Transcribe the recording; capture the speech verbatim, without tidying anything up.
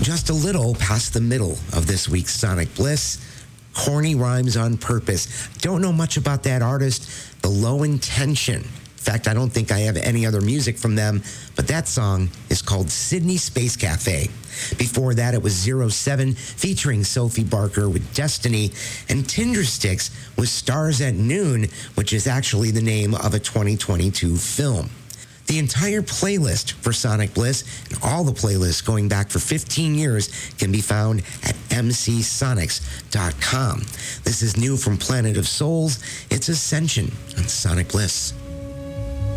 Just a little past the middle of this week's Sonic Bliss. Corny Rhymes on Purpose. Don't know much about that artist. The Low Intention. In fact, I don't think I have any other music from them, but that song is called Sydney Space Cafe. Before that, it was Zero Seven featuring Sophie Barker with Destiny, and Tindersticks with Stars at Noon, which is actually the name of a twenty twenty-two film. The entire playlist for Sonic Bliss and all the playlists going back for fifteen years can be found at m c sonics dot com. This is new from Planet of Souls. It's Ascension on Sonic Bliss.